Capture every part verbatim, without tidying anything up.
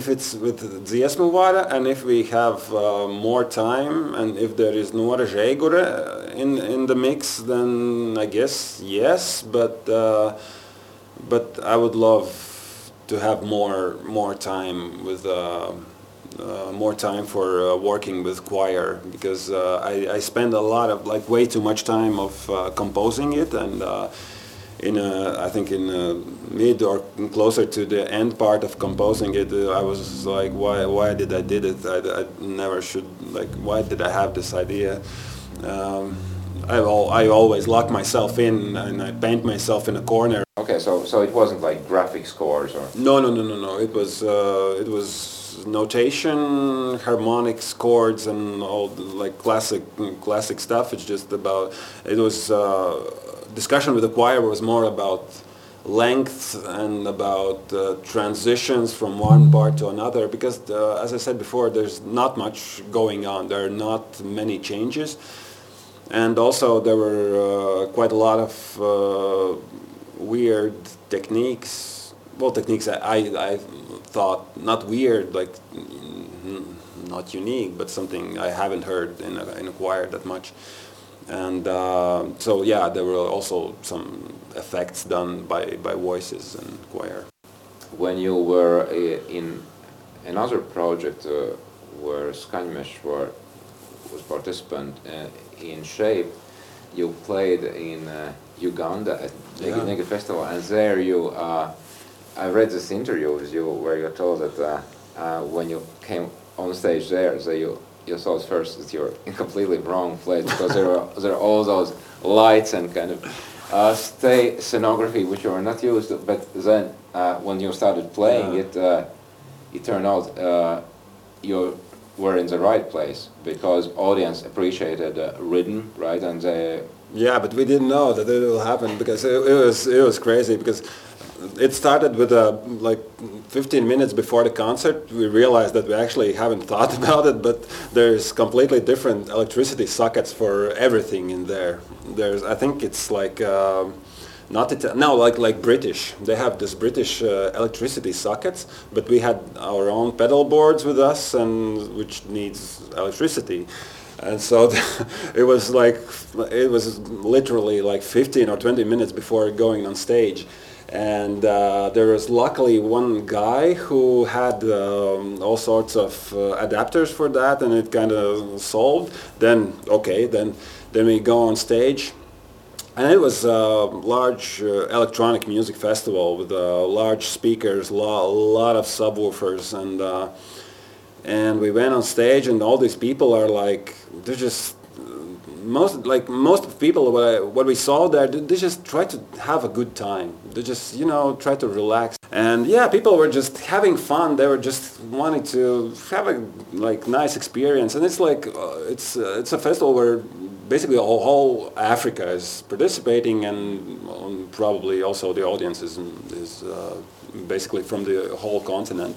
if it's with dziesmu vara, and if we have uh, more time, and if there is Nora Žeigure in in the mix, then I guess yes. But uh, but I would love to have more more time with. Uh, Uh, more time for uh, working with choir, because uh, I, I spend a lot of like way too much time of uh, composing it, and uh, in a, I think in a mid or closer to the end part of composing it, uh, I was like, why why did I did it? I, I never should, like, why did I have this idea? Um, I al I always lock myself in and I paint myself in a corner. Okay, so so it wasn't like graphic scores or. No, no, no, no, no. It was uh, it was. notation, harmonics, chords, and all the, like classic classic stuff. It's just about, it was uh, discussion with the choir was more about length and about uh, transitions from one part to another, because uh, as I said before, there's not much going on. There are not many changes, and also there were uh, quite a lot of uh, weird techniques. Well, techniques I, I, I thought not weird, like not unique, but something I haven't heard in a, in a choir that much. And uh, so yeah, there were also some effects done by, by voices and choir. When you were uh, in another project uh, where Skanimesh were, was participant uh, in Shape, you played in uh, Uganda at the Yeah. Negi Festival, and there you uh, I read this interview with you where you told that uh, uh, when you came on stage there, so you you thought first that you're in completely wrong place, because there are there are all those lights and kind of uh, stay scenography which you were not used to. But then uh, when you started playing Yeah. it, uh, it turned out uh, you were in the right place, because audience appreciated the rhythm, right, and they. Yeah, but we didn't know that it will happen, because it, it was it was crazy, because it started with uh, like fifteen minutes before the concert. We realized that we actually haven't thought about it, but there's completely different electricity sockets for everything in there. There's, I think it's like uh, not Ita- no, like like British. They have this British uh, electricity sockets, but we had our own pedal boards with us, and which needs electricity. And so it was like, it was literally like fifteen or twenty minutes before going on stage. And uh, there was luckily one guy who had um, all sorts of uh, adapters for that, and it kind of solved. Then, okay, then, then we go on stage. And it was a large uh, electronic music festival with uh, large speakers, a lo lot of subwoofers, and uh, and we went on stage, and all these people are like, they're just, most like most of the people what, I, what we saw there, they just try to have a good time. They just, you know, try to relax. And yeah, people were just having fun. They were just wanting to have a like nice experience. And it's like uh, it's uh, it's a festival where basically all, whole Africa is participating, and um, probably also the audience is is uh, basically from the whole continent.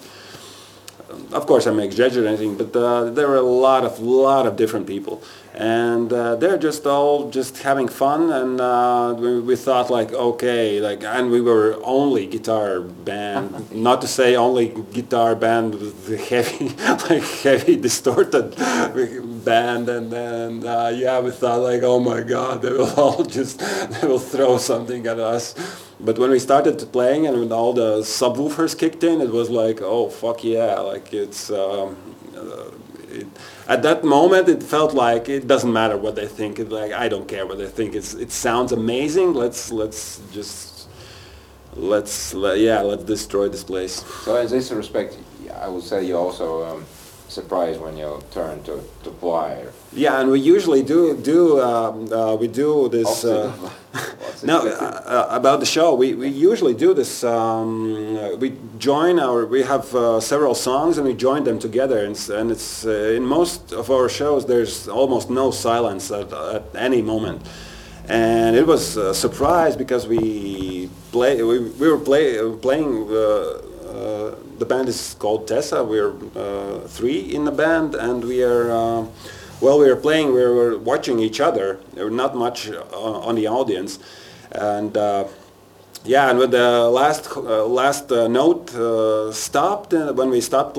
Of course, I'm exaggerating, but uh, there were a lot of lot of different people, and uh, they're just all just having fun. And uh, we, we thought like, okay, like, and we were only guitar band, not to say only guitar band with the heavy, like heavy distorted band, and then uh, yeah, we thought like, oh my God, they will all just they will throw something at us. But when we started playing and when all the subwoofers kicked in, it was like, oh fuck yeah! Like it's um, uh, it, at that moment it felt like it doesn't matter what they think. It, like I don't care what they think. It's it sounds amazing. Let's let's just let's let, yeah let's destroy this place. So in this respect, I would say you also um, surprised when you turn to to choir. Yeah, and we usually do do um, uh, we do this. Uh, no, uh, uh, about the show, we, we usually do this. Um, uh, we join our. We have uh, several songs, and we join them together. And, s- and it's uh, in most of our shows, there's almost no silence at, at any moment. And it was a surprise because we play. We, we were play, uh, playing. Uh, uh, the band is called Tessa. We're uh, three in the band, and we are. Uh, While we were playing, we were watching each other. There were not much uh, on the audience, and uh, yeah. And when the last uh, last uh, note uh, stopped, uh, when we stopped